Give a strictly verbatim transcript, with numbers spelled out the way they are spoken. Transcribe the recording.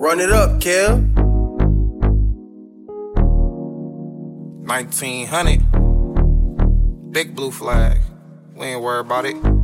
Run it up, Kel. nineteen hundred. Big blue flag. We ain't worried about it.